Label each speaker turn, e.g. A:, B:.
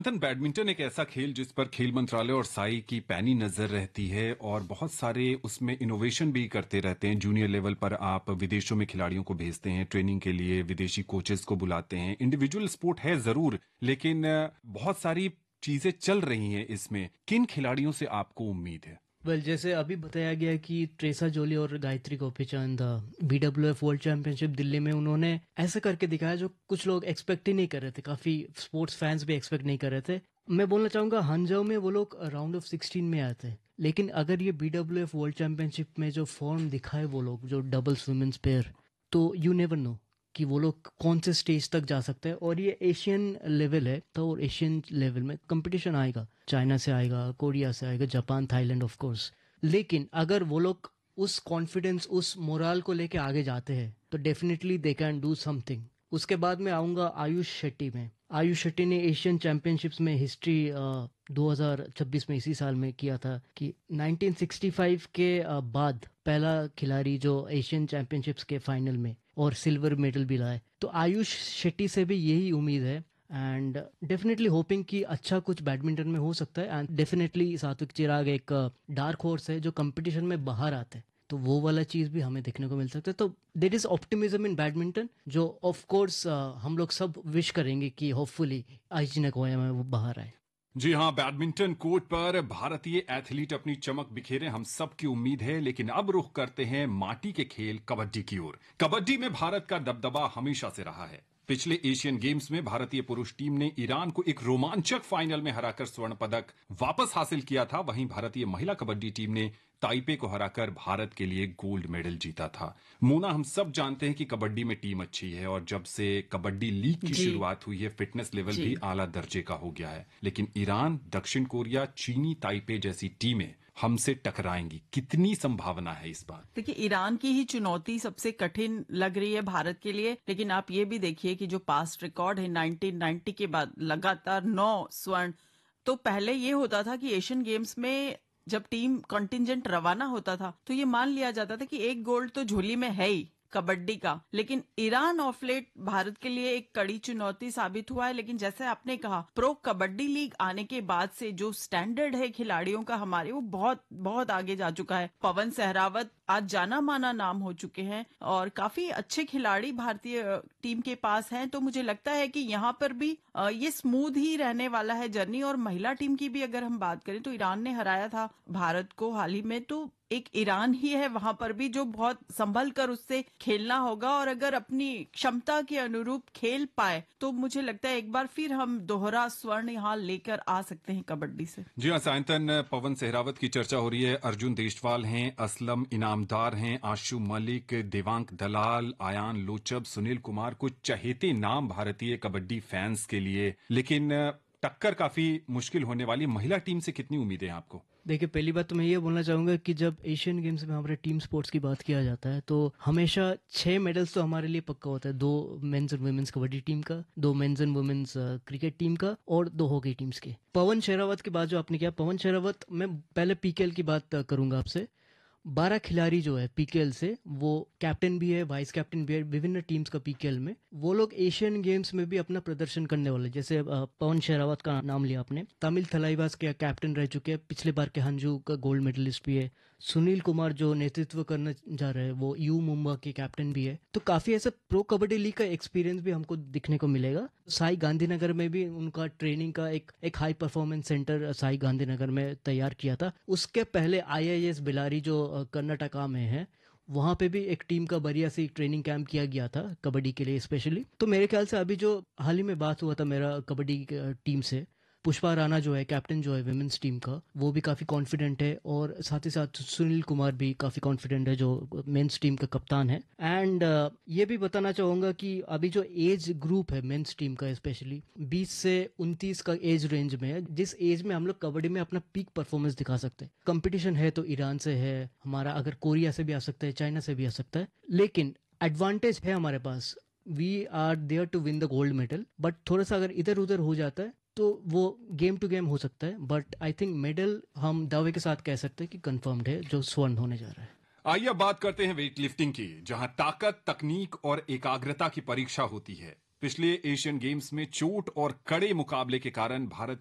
A: Badminton एक ऐसा खेल जिस पर खेल मंत्रालय और साई की पैनी नजर रहती है और बहुत सारे उसमें इनोवेशन भी करते रहते हैं। जूनियर लेवल पर आप विदेशों में खिलाड़ियों को भेजते हैं ट्रेनिंग के लिए, विदेशी कोचेस को बुलाते हैं। इंडिविजुअल स्पोर्ट है जरूर, लेकिन बहुत सारी चीजें चल रही हैं इसमें। किन खिलाड़ियों से आपको उम्मीद है?
B: जैसे अभी बताया गया कि ट्रेसा जोली और Gayatri Gopichand BWF world championship Delhi में उन्होंने ऐसे करके दिखाया जो कुछ लोग एक्सपेक्ट ही नहीं कर रहे थे। काफी स्पोर्ट्स फैंस भी एक्सपेक्ट नहीं कर रहे थे। मैं बोलना चाहूंगा हंझाओ में वो लोग राउंड ऑफ 16 में आए थे, लेकिन अगर ये बीडब्ल्यूएफ वर्ल्ड चैंपियनशिप में जो फॉर्म दिखाए वो लोग, जो डबल्स वुमेन्स पेयर, तो यू नेवर नो कि वो लोग कौन से स्टेज तक जा सकते हैं। और ये एशियन लेवल है, तो और एशियन लेवल में कंपटीशन आएगा, चाइना से आएगा, कोरिया से आएगा, जापान, थाईलैंड ऑफ कोर्स। लेकिन अगर वो लोग उस कॉन्फिडेंस, उस मोराल को लेके आगे जाते हैं तो definitely they can do something. उसके बाद मैं आऊंगा आयुष शेट्टी में। आयुष शेट्टी ने एशियन चैंपियनशिप्स में हिस्ट्री 2026 में इसी साल में किया था कि 1965 के बाद पहला खिलाड़ी जो एशियन चैंपियनशिप्स के फाइनल में और सिल्वर मेडल भी लाए। तो आयुष शेट्टी से भी यही उम्मीद है एंड डेफिनेटली होपिंग कि अच्छा कुछ बैडमिंटन में हो सकता है। एंड डेफिनेटली सात्विक चिराग एक डार्क हॉर्स है जो कंपटीशन में बाहर आते हैं, तो वो वाला चीज भी हमें देखने को मिल सकता है। तो there is optimism in badminton जो ऑफ कोर्स हम लोग सब विश करेंगे कि होपफुली आइची नगोया में वो बाहर आए।
A: जी हाँ, बैडमिंटन कोर्ट पर भारतीय एथलीट अपनी चमक बिखेरे, हम सब की उम्मीद है। लेकिन अब रुख करते हैं माटी के खेल कबड्डी की ओर। कबड्डी में भारत का दबदबा हमेशा से रहा है। पिछले एशियन गेम्स में भारतीय पुरुष टीम ने ईरान को एक रोमांचक फाइनल में हराकर स्वर्ण पदक वापस हासिल किया था। वहीं भारतीय महिला कबड्डी टीम ने ताइपे को हराकर भारत के लिए गोल्ड मेडल जीता था। मोना, हम सब जानते हैं कि कबड्डी में टीम अच्छी है और जब से कबड्डी लीग की शुरुआत हुई है फिटनेस लेवल भी आला दर्जे का हो गया है। लेकिन ईरान, दक्षिण कोरिया, चीनी ताइपे जैसी टीमें हमसे टकराएंगी, कितनी संभावना है इस बार?
C: देखिए, ईरान की ही चुनौती सबसे कठिन लग रही है भारत के लिए। लेकिन आप ये भी देखिए कि जो पास्ट रिकॉर्ड है 1990 के बाद लगातार 9 स्वर्ण। तो पहले ये होता था कि एशियन गेम्स में जब टीम कंटिजेंट रवाना होता था तो ये मान लिया जाता था कि एक गोल्ड तो झोली में है ही कबड्डी का। लेकिन ईरान ऑफ लेट भारत के लिए एक कड़ी चुनौती साबित हुआ है। लेकिन जैसे आपने कहा, प्रो कबड्डी लीग आने के बाद से जो स्टैंडर्ड है खिलाड़ियों का हमारे, वो बहुत बहुत आगे जा चुका है। पवन सहरावत आज जाना माना नाम हो चुके हैं और काफी अच्छे खिलाड़ी भारतीय टीम के पास हैं। तो मुझे लगता है कि यहाँ पर भी ये स्मूथ ही रहने वाला है जर्नी। और महिला टीम की भी अगर हम बात करें तो ईरान ने हराया था भारत को हाल ही में, तो एक ईरान ही है वहां पर भी जो बहुत संभल कर उससे खेलना होगा। और अगर अपनी क्षमता के अनुरूप खेल पाए तो मुझे लगता है एक बार फिर हम दोहरा स्वर्ण यहाँ लेकर आ सकते हैं कबड्डी से।
A: जी हाँ, सायंतन, पवन सहरावत की चर्चा हो रही है, अर्जुन देशवाल हैं, असलम इनामदार हैं, आशु मलिक, देवांक दलाल, आयान लोचब, सुनील कुमार, कुछ चहेते नाम भारतीय कबड्डी फैंस के लिए। लेकिन टक्कर काफी मुश्किल होने वाली। महिला टीम से कितनी उम्मीदें हैं आपको?
B: देखिए, पहली बात तो मैं ये बोलना चाहूंगा कि जब एशियन गेम्स में हमारे टीम स्पोर्ट्स की बात किया जाता है तो हमेशा 6 मेडल्स तो हमारे लिए पक्का होता है। 2 mains and women's kabaddi team का, 2 mains and women's cricket team का और 2 हॉकी टीम्स के। पवन शेरावत की बात जो आपने किया, पवन शेरावत, मैं पहले पीकेएल की बात करूंगा आपसे। 12 खिलाड़ी जो है पीकेएल से, वो कैप्टन भी है, वाइस कैप्टन भी है विभिन्न टीम्स का पीकेएल में। वो लोग एशियन गेम्स में भी अपना प्रदर्शन करने वाले। जैसे पवन शेरावत का नाम लिया आपने, तमिल थलाइवास के कैप्टन रह चुके हैं, पिछले बार के हंजू का गोल्ड मेडलिस्ट भी है। सुनील कुमार जो नेतृत्व करने जा रहे हैं वो यू मुंबा के कैप्टन भी है। तो काफी ऐसा प्रो कबड्डी लीग का एक्सपीरियंस भी हमको दिखने को मिलेगा। साई गांधीनगर में भी उनका ट्रेनिंग का एक high performance centre Sai Gandhinagar में तैयार किया था। उसके पहले आईआईएस बिलारी जो कर्नाटका में है, वहां पे भी एक टीम का बढ़िया से ट्रेनिंग कैंप किया गया था कबड्डी के लिए स्पेशली। तो मेरे ख्याल से अभी जो हाल ही में बात हुआ था मेरा कबड्डी टीम से, पुष्पा राणा जो है कैप्टन जो है विमेंस टीम का, वो भी काफी कॉन्फिडेंट है। और साथ ही साथ सुनील कुमार भी काफी कॉन्फिडेंट है जो मेंस टीम का कप्तान है। एंड ये भी बताना चाहूंगा कि अभी जो एज ग्रुप है मेंस टीम का स्पेशली 20 से 29 का एज रेंज में है, जिस एज में हम लोग कबड्डी में अपना पीक परफॉर्मेंस दिखा सकते हैं। कंपटीशन है तो ईरान से है हमारा, अगर कोरिया से भी आ सकता है, चाइना से भी आ सकता है। लेकिन एडवांटेज है हमारे पास, we are there to win the gold medal. But थोड़ा सा अगर इधर उधर हो जाता है तो वो गेम टू गेम हो सकता है। बट आई थिंक मेडल हम दावे के साथ कह सकते हैं कि कंफर्म्ड है, जो स्वर्ण होने जा रहा है।
A: आइए अब बात करते हैं वेट लिफ्टिंग की, जहां ताकत, तकनीक और एकाग्रता की परीक्षा होती है। पिछले एशियन गेम्स में चोट और कड़े मुकाबले के कारण भारत